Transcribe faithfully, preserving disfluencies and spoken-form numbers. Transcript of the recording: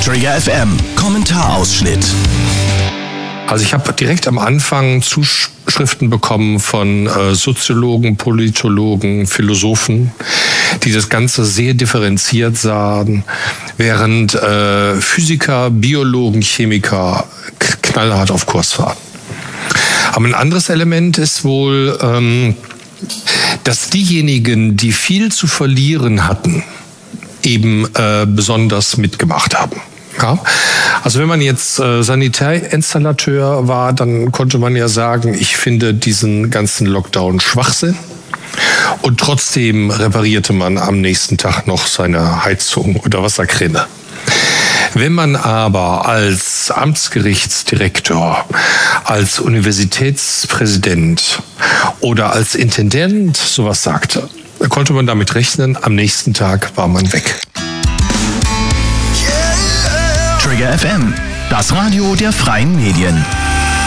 Trigger F M, Kommentarausschnitt. Also ich habe direkt am Anfang Zuschriften bekommen von äh, Soziologen, Politologen, Philosophen, die das Ganze sehr differenziert sahen, während äh, Physiker, Biologen, Chemiker knallhart auf Kurs waren. Aber ein anderes Element ist wohl, ähm, dass diejenigen, die viel zu verlieren hatten, eben äh, besonders mitgemacht haben. Ja? Also wenn man jetzt äh, Sanitärinstallateur war, dann konnte man ja sagen, ich finde diesen ganzen Lockdown Schwachsinn. Und trotzdem reparierte man am nächsten Tag noch seine Heizung oder Wasserkräne. Wenn man aber als Amtsgerichtsdirektor, als Universitätspräsident oder als Intendant sowas sagte, konnte man damit rechnen, am nächsten Tag war man weg. Trigger F M, das Radio der freien Medien.